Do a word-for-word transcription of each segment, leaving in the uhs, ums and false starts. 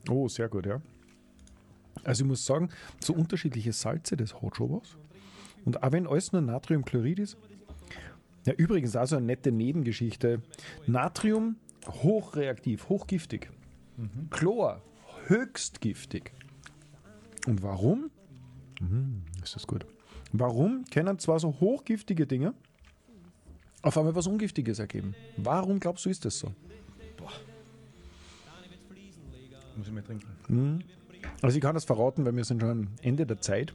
Oh, sehr gut, ja. Also ich muss sagen, so unterschiedliche Salze, das hat schon was. Und auch wenn alles nur Natriumchlorid ist. Ja, übrigens auch so eine nette Nebengeschichte. Natrium, hochreaktiv, hochgiftig. Mhm. Chlor, höchst giftig. Und warum? Hm, ist das gut. Warum können zwar so hochgiftige Dinge auf einmal was Ungiftiges ergeben? Warum glaubst du, ist das so? Boah. Muss ich mal trinken. Hm. Also ich kann das verraten, weil wir sind schon am Ende der Zeit.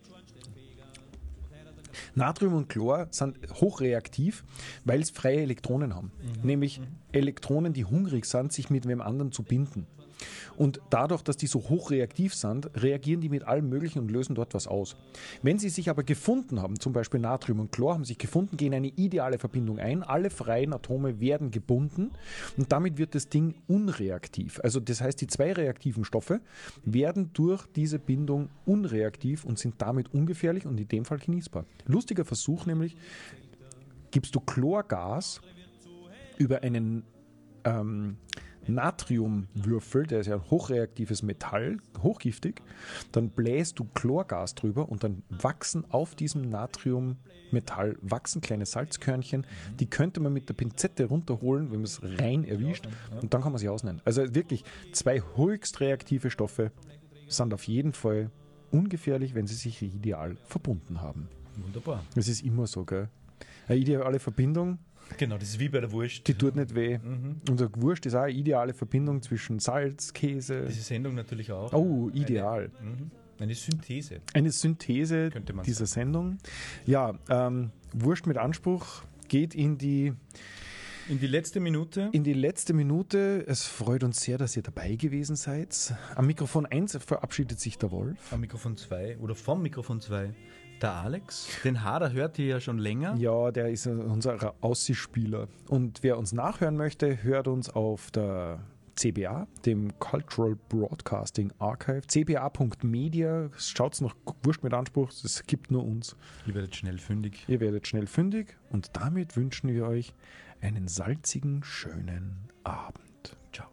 Natrium und Chlor sind hochreaktiv, weil es freie Elektronen haben. Mhm. Nämlich mhm. Elektronen, die hungrig sind, sich mit wem anderen zu binden. Und dadurch, dass die so hochreaktiv sind, reagieren die mit allem Möglichen und lösen dort was aus. Wenn sie sich aber gefunden haben, zum Beispiel Natrium und Chlor haben sich gefunden, gehen eine ideale Verbindung ein, alle freien Atome werden gebunden und damit wird das Ding unreaktiv. Also das heißt, die zwei reaktiven Stoffe werden durch diese Bindung unreaktiv und sind damit ungefährlich und in dem Fall genießbar. Lustiger Versuch nämlich, gibst du Chlorgas über einen ähm, Natriumwürfel, der ist ja ein hochreaktives Metall, hochgiftig, dann bläst du Chlorgas drüber und dann wachsen auf diesem Natriummetall wachsen kleine Salzkörnchen, mhm. die könnte man mit der Pinzette runterholen, wenn man es rein erwischt, ja. und dann kann man sie ausnehmen. Also wirklich, zwei höchst reaktive Stoffe sind auf jeden Fall ungefährlich, wenn sie sich ideal verbunden haben. Wunderbar. Das ist immer so, gell? Eine ideale Verbindung. Genau, das ist wie bei der Wurst. Die tut nicht weh. Mhm. Unser Wurst ist auch eine ideale Verbindung zwischen Salz, Käse. Diese Sendung natürlich auch. Oh, ideal. Eine, mhm. eine Synthese. Eine Synthese dieser sagen. Sendung. Ja, ähm, Wurst mit Anspruch geht in die... In die letzte Minute. In die letzte Minute. Es freut uns sehr, dass ihr dabei gewesen seid. Am Mikrofon eins verabschiedet sich der Wolf. Am Mikrofon zwei oder vom Mikrofon zwei der Alex. Den Hader hört ihr ja schon länger. Ja, der ist unser Aussiespieler. Und wer uns nachhören möchte, hört uns auf der C B A, dem Cultural Broadcasting Archive. c b a punkt media. Schaut nach Wurst mit Anspruch. Es gibt nur uns. Ihr werdet schnell fündig. Ihr werdet schnell fündig. Und damit wünschen wir euch einen salzigen, schönen Abend. Ciao.